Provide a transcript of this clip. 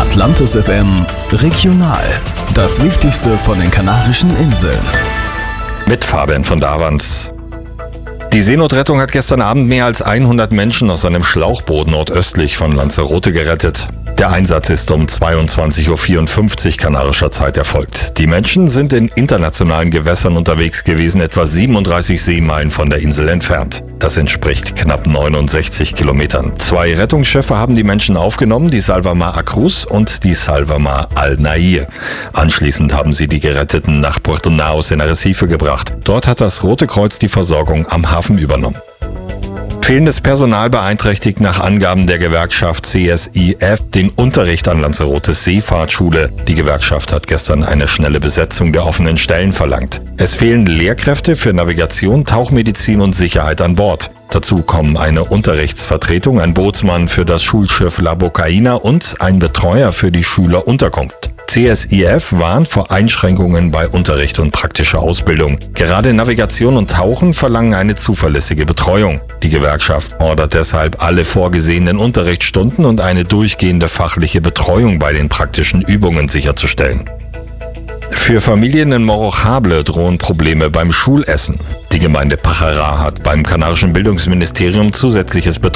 Atlantis FM Regional. Das Wichtigste von den Kanarischen Inseln. Mit Fabian von Davans. Die Seenotrettung hat gestern Abend mehr als 100 Menschen aus einem Schlauchboot nordöstlich von Lanzarote gerettet. Der Einsatz ist um 22:54 Uhr kanarischer Zeit erfolgt. Die Menschen sind in internationalen Gewässern unterwegs gewesen, etwa 37 Seemeilen von der Insel entfernt. Das entspricht knapp 69 Kilometern. 2 Rettungsschiffe haben die Menschen aufgenommen, die Salvamar Acruz und die Salvamar Al Nair. Anschließend haben sie die Geretteten nach Puerto Naos in Arrecife gebracht. Dort hat das Rote Kreuz die Versorgung am Hafen übernommen. Fehlendes Personal beeinträchtigt nach Angaben der Gewerkschaft CSIF den Unterricht an Lanzarotes Seefahrtschule. Die Gewerkschaft hat gestern eine schnelle Besetzung der offenen Stellen verlangt. Es fehlen Lehrkräfte für Navigation, Tauchmedizin und Sicherheit an Bord. Dazu kommen eine Unterrichtsvertretung, ein Bootsmann für das Schulschiff La Bocaina und ein Betreuer für die Schülerunterkunft. CSIF warnt vor Einschränkungen bei Unterricht und praktischer Ausbildung. Gerade Navigation und Tauchen verlangen eine zuverlässige Betreuung. Die Gewerkschaft fordert deshalb alle vorgesehenen Unterrichtsstunden und eine durchgehende fachliche Betreuung bei den praktischen Übungen sicherzustellen. Für Familien in Morrojable drohen Probleme beim Schulessen. Die Gemeinde Pájara hat beim kanarischen Bildungsministerium zusätzliches